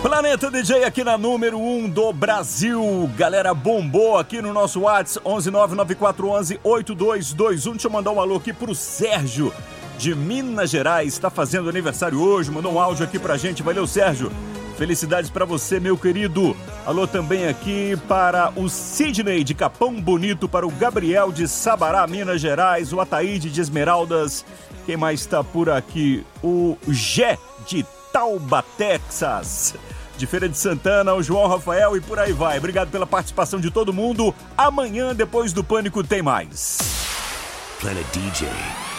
Planeta DJ aqui na número 1 do Brasil. Galera, bombou aqui no nosso WhatsApp 11994118221. Deixa eu mandar um alô aqui pro Sérgio de Minas Gerais. Tá fazendo aniversário hoje, mandou um áudio aqui pra gente. Valeu, Sérgio. Felicidades pra você, meu querido. Alô também aqui para o Sidney de Capão Bonito, para o Gabriel de Sabará, Minas Gerais, o Ataíde de Esmeraldas. Quem mais tá por aqui? O Gé de Tauba, Texas. De Feira de Santana, o João Rafael e por aí vai. Obrigado pela participação de todo mundo. Amanhã, depois do Pânico, tem mais. Planet DJ.